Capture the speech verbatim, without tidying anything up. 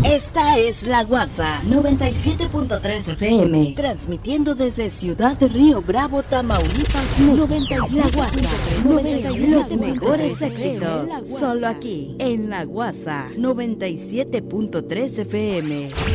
Esta es La Guasa noventa y siete punto tres F M, transmitiendo desde Ciudad de Río Bravo, Tamaulipas. noventa y La Guasa, noventa y los mejores éxitos, solo aquí en La Guasa noventa y siete punto tres F M.